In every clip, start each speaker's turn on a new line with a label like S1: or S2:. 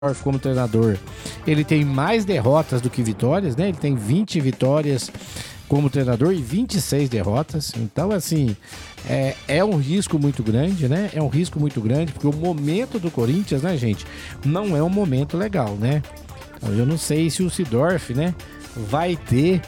S1: como treinador, ele tem mais derrotas do que vitórias, né? Ele tem 20 vitórias como treinador e 26 derrotas. Então, assim, é um risco muito grande, né? É um risco muito grande, porque o momento do Corinthians, né, gente, não é um momento legal, né? Então, eu não sei se o Seedorf, né, vai ter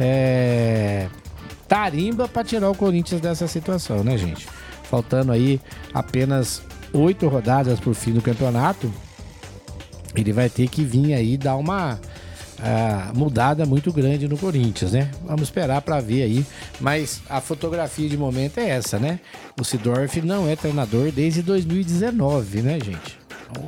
S1: tarimba para tirar o Corinthians dessa situação, né, gente? Faltando aí apenas 8 rodadas pro fim do campeonato, ele vai ter que vir aí dar uma mudada muito grande no Corinthians, né? Vamos esperar para ver aí, mas a fotografia de momento é essa, né? O Seedorf não é treinador desde 2019, né, gente?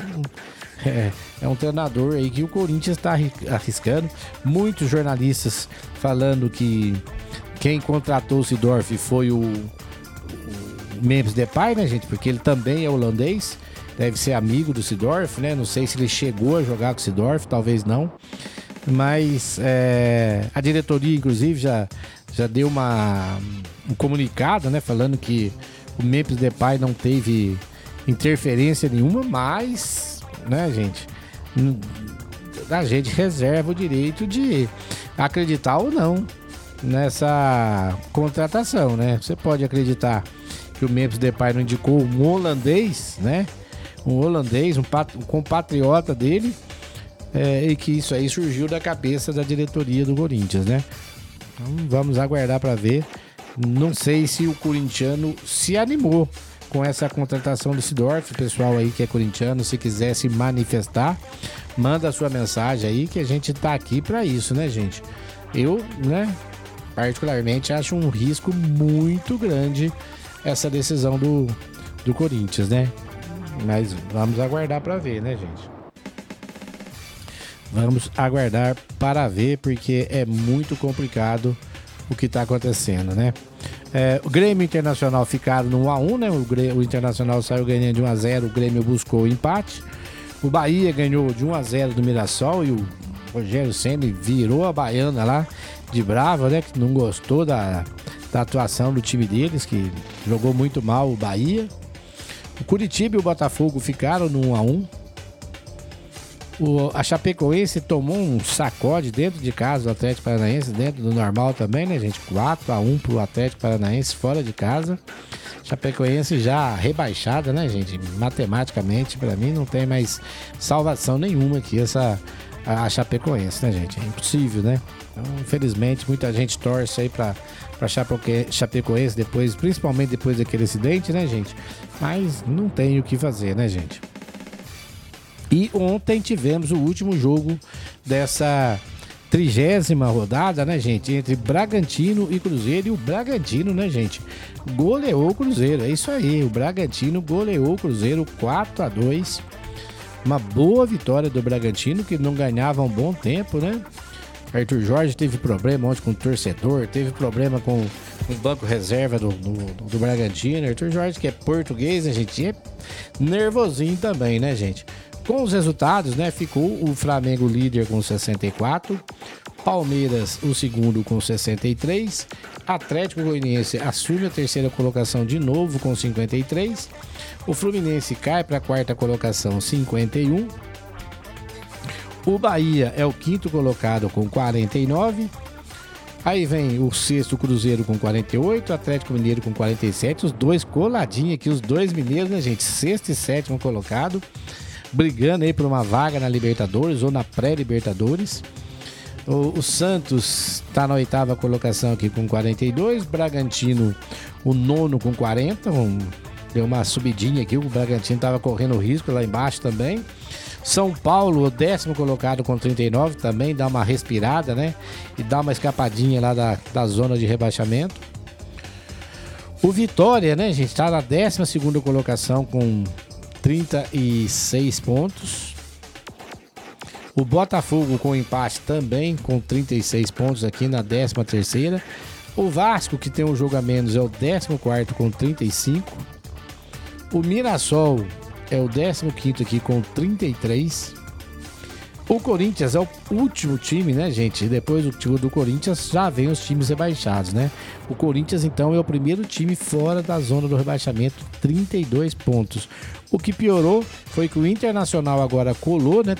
S1: É um treinador aí que o Corinthians está arriscando. Muitos jornalistas falando que quem contratou o Seedorf foi o Memphis Depay, né, gente? Porque ele também é holandês. Deve ser amigo do Seedorf, né? Não sei se ele chegou a jogar com o Seedorf, talvez não. Mas a diretoria, inclusive, já deu um comunicado, né? Falando que o Memphis Depay não teve interferência nenhuma, mas, né, gente? A gente reserva o direito de acreditar ou não nessa contratação, né? Você pode acreditar que o Memphis Depay não indicou um holandês, né? Um holandês, um compatriota dele, e que isso aí surgiu da cabeça da diretoria do Corinthians, né? Então vamos aguardar para ver. Não sei se o corintiano se animou com essa contratação do Seedorf. O pessoal aí que é corintiano, se quiser se manifestar, manda a sua mensagem aí, que a gente tá aqui para isso, né, gente? Eu, né, particularmente acho um risco muito grande essa decisão do Corinthians, né? Mas vamos aguardar para ver, né, gente? Vamos aguardar para ver, porque é muito complicado o que está acontecendo, né? O Grêmio e o Internacional ficaram no 1x1, né? O Internacional saiu ganhando de 1x0, o Grêmio buscou o empate. O Bahia ganhou de 1x0 do Mirassol e o Rogério Ceni virou a baiana lá de brava, né? Que não gostou da atuação do time deles, que jogou muito mal o Bahia. O Curitiba e o Botafogo ficaram no 1x1. A Chapecoense tomou um sacode dentro de casa do Atlético Paranaense, dentro do normal também, né, gente? 4x1 pro Atlético Paranaense fora de casa. Chapecoense já rebaixada, né, gente? Matematicamente, pra mim, não tem mais salvação nenhuma aqui a Chapecoense, né, gente? É impossível, né? Então, infelizmente, muita gente torce aí pra Chapecoense depois, principalmente depois daquele acidente, né, gente? Mas não tem o que fazer, né, gente? E ontem tivemos o último jogo dessa 30ª rodada, né, gente? Entre Bragantino e Cruzeiro. E o Bragantino, né, gente, goleou o Cruzeiro. É isso aí, o Bragantino goleou o Cruzeiro 4x2. Uma boa vitória do Bragantino, que não ganhava há um bom tempo, né? Arthur Jorge teve problema ontem com o torcedor, teve problema com o banco reserva do Bragantino. Arthur Jorge, que é português, a gente é nervosinho também, né, gente? Com os resultados, né, ficou o Flamengo líder com 64, Palmeiras o segundo com 63, Atlético Goianiense assume a terceira colocação de novo com 53, o Fluminense cai para a quarta colocação, 51, o Bahia é o quinto colocado com 49, aí vem o sexto Cruzeiro com 48, Atlético Mineiro com 47, os dois coladinhos aqui, os dois mineiros, né, gente, sexto e sétimo colocado, brigando aí por uma vaga na Libertadores ou na pré-Libertadores. O Santos está na oitava colocação aqui com 42, Bragantino o nono com 40, deu uma subidinha aqui, o Bragantino estava correndo risco lá embaixo também. São Paulo, o 10º colocado com 39, também dá uma respirada, né? E dá uma escapadinha lá da zona de rebaixamento. O Vitória, né, gente, está na 12ª colocação com 36 pontos. O Botafogo com empate também com 36 pontos aqui na 13ª. O Vasco, que tem um jogo a menos, é o 14º com 35. O Mirassol é o 15º aqui com 33. O Corinthians é o último time, né, gente? Depois do Corinthians já vem os times rebaixados, né? O Corinthians, então, é o primeiro time fora da zona do rebaixamento, 32 pontos. O que piorou foi que o Internacional agora colou, né?